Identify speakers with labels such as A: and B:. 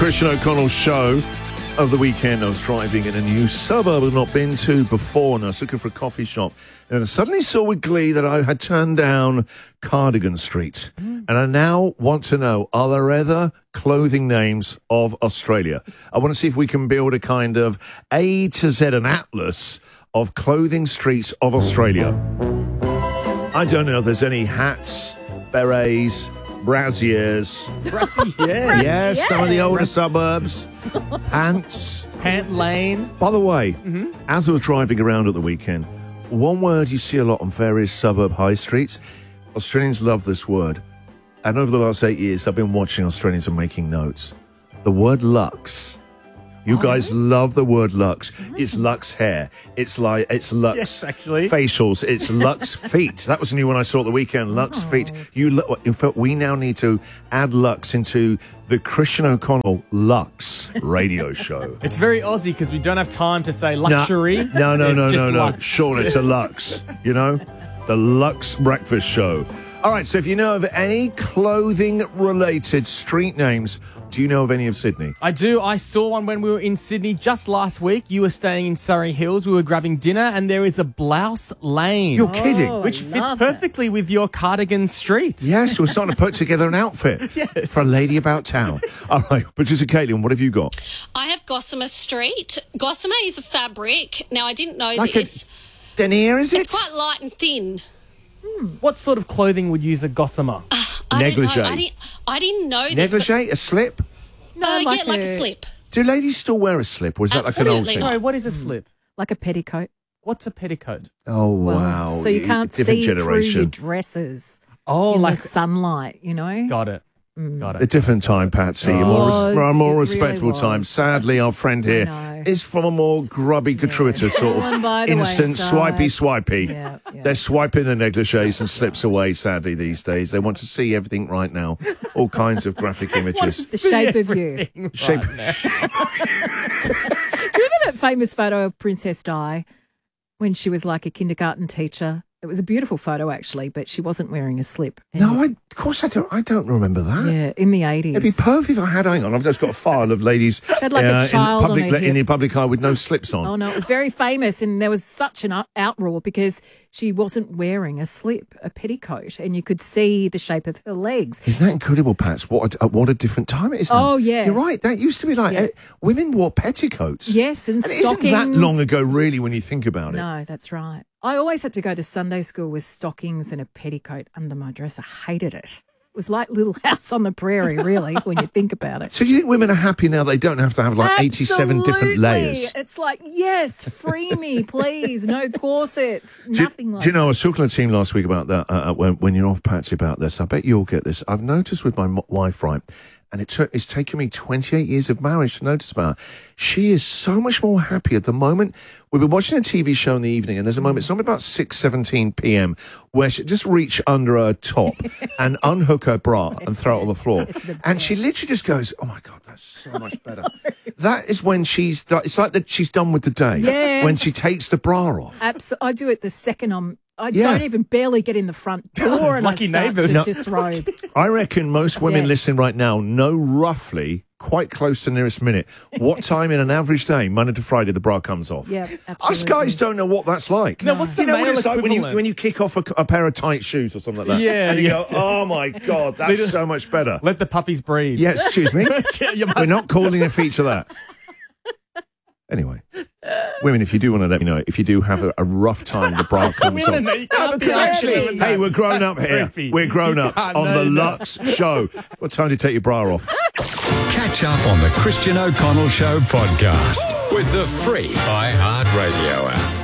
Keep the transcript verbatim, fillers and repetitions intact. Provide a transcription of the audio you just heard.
A: Christian O'Connell show of the weekend. I was driving in a new suburb I've not been to before, and I was looking for a coffee shop, and I suddenly saw with glee that I had turned down Cardigan Street. Mm. And I now want to know, are there other clothing names of Australia? I want to see if we can build a kind of A to Z, an atlas of clothing streets of Australia. I don't know if there's any hats, berets, brassiers.
B: Brassiers?
A: Yes,
C: Yes.
A: some of the older suburbs. Pants.
B: Pant Lane.
A: By the way,
B: Mm-hmm.
A: as I was driving around at the weekend, one word you see a lot on various suburb high streets, Australians love this word. And over the last eight years, I've been watching Australians and making notes. The word Lux. You guys love the word Lux. It's Lux hair. It's like it's Lux
B: Yes, actually.
A: facials. It's Lux feet. That was a new one I saw at the weekend. Lux feet. You lo- in fact, we now need to add Lux into the Christian O'Connell Lux radio show.
B: It's very Aussie because we don't have time to say luxury.
A: No, no,
B: It's
A: no,
B: just
A: no, no.
B: Lux.
A: Sure, it's a Lux. You know, the Lux Breakfast Show. All right, so if you know of any clothing-related street names, do you know of any of Sydney?
B: I do. I saw one when we were in Sydney just last week. You were staying in Surrey Hills. We were grabbing dinner, and there is a Blouse Lane.
A: You're kidding.
C: Oh,
B: which
C: I
B: fits
C: love it.
B: perfectly with your Cardigan Street.
A: Yes, we're starting to put together an outfit
B: Yes.
A: for a lady about town. All right, producer Caitlin, what have you got?
D: I have Gossamer Street. Gossamer is a fabric. Now, I didn't know
A: Like a
D: this.
A: denier, is it?
D: It's quite light and thin.
B: What sort of clothing would use a gossamer?
D: I didn't
A: Negligee.
D: know- I didn't, I didn't know this. but-
A: Negligee, a slip?
C: No,
D: Uh,
C: like
D: yeah, like a
C: a-
D: slip.
A: Do ladies still wear a slip, or is that like an old
D: Absolutely
A: thing?
D: not.
B: Sorry, what is a slip?
C: like a petticoat.
B: What's a petticoat?
A: Oh, wow.
C: So you can't
A: Different
C: see through your
A: generation.
C: dresses
B: Oh,
C: in
B: like
C: the sunlight, you know?
B: got it, got
A: A
B: it.
A: different time, Patsy. A
C: It
A: more, res-
C: was,
A: a more
C: it
A: respectful
C: really
A: time.
C: was.
A: Sadly, our friend here
C: know.
A: is from a more grubby, gratuitous sort
C: Fallen
A: of
C: by the
A: instant
C: wayside.
A: swipey, swipey.
C: Yeah, yeah.
A: They're swiping the negligees and slips away, sadly, these days. They want to see everything right now. All kinds of graphic images.
C: The shape of you. Do
A: Shape.
C: you remember that famous photo of Princess Di when she was like a kindergarten teacher? It was a beautiful photo, actually, but she wasn't wearing a slip. And-
A: No, I, of course I don't. I don't remember that.
C: Yeah, in the eighties.
A: It'd be perfect if I had. Hang on, I've just got a file of ladies
C: had like a
A: uh, in,
C: child on
A: public,
C: her
A: in
C: hip.
A: the public eye with no slips on.
C: Oh, no, it was very famous, and there was such an out- outroar because she wasn't wearing a slip, a petticoat, and you could see the shape of her legs.
A: Isn't that incredible, Pats? What a, what a different time it is now.
C: Oh, yes.
A: You're right. That used to be like
C: Yeah.
A: eh, women wore petticoats.
C: Yes, and,
A: And it isn't
C: stockings.
A: that long ago, really, when you think about it.
C: No, that's right. I always had to go to Sunday school with stockings and a petticoat under my dress. I hated it. It was like Little House on the Prairie, really, when you think about it.
A: So do you think women are happy now they don't have to have like eighty-seven different
C: Absolutely.
A: layers?
C: It's like, yes, free me, please. No corsets,
A: Do you,
C: nothing like
A: do you know, I
C: that.
A: was talking to the team last week about that, uh, when, when you're off, Patsy, about this. I bet you'll get this. I've noticed with my mo- wife, right, and it took it's taken me twenty-eight years of marriage to notice about her. She is so much more happy at the moment. We've been watching a T V show in the evening, and there's a moment, it's normally about six seventeen p.m., where she just reach under her top and unhook her bra and throw it on the floor. And she literally just goes, oh, my God, that's so much better. That is when she's, it's like that she's done with the day.
C: Yes.
A: When she takes the bra off.
C: Abso- I do it the second I'm. I
A: Yeah.
C: don't even barely get in the front door, and
B: lucky
C: I start
B: neighbours.
C: to
A: No.
C: disrobe.
A: I reckon most women
C: Yes.
A: listening right now know roughly, quite close to the nearest minute, what time in an average day, Monday to Friday, the bra comes off.
C: Yeah,
A: Us
C: absolutely.
A: guys don't know what that's like.
B: No, what's the
A: you know what
B: male
A: it's like when you,
B: equivalent?
A: when you kick off a, a pair of tight shoes or something like that?
B: Yeah,
A: And you
B: yeah.
A: go, oh my God, that's
B: Little-
A: so much better.
B: Let the puppies breathe.
A: Yeah, excuse me.
B: You must-
A: We're not calling a feature that. Anyway, women, if you do want to let me know, if you do have a, a rough time, the bra comes
B: women,
A: off.
B: you can't
A: No,
B: be
A: because actually,
B: doing that.
A: hey, we're grown up
B: That's
A: here.
B: creepy.
A: We're grown ups
B: can't
A: on the
B: know that.
A: Lux show. What time do you take your bra off?
E: Catch up on the Christian O'Connell Show podcast with the free iHeartRadio app.